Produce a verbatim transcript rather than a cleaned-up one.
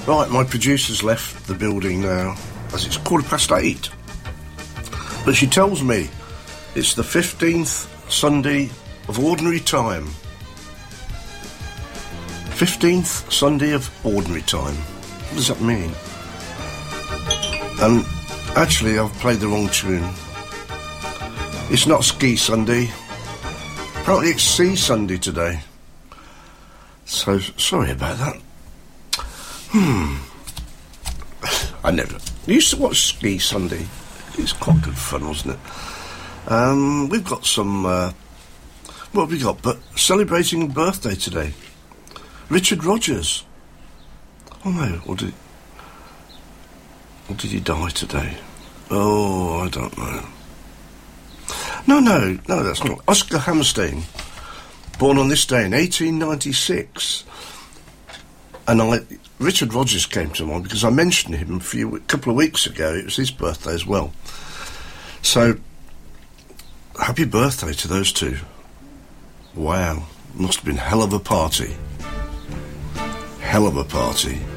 Right, my producer's left the building now, as it's quarter past eight. But she tells me it's the fifteenth Sunday of Ordinary Time. fifteenth Sunday of Ordinary Time. What does that mean? And actually, I've played the wrong tune. It's not Ski Sunday. Apparently it's Sea Sunday today. So, sorry about that. Hmm. I never... I used to watch Ski Sunday. It's quite good fun, wasn't it? Um, we've got some... Uh, what have we got? But celebrating a birthday today. Richard Rogers. Oh no, or did... Or did he die today? Oh, I don't know. No, no, no, that's not. Oscar Hammerstein, born on this day in eighteen ninety-six. And I, Richard Rogers came to mind because I mentioned him a few, a couple of weeks ago. It was his birthday as well. So, happy birthday to those two. Wow, must have been hell of a party. Hell of a party.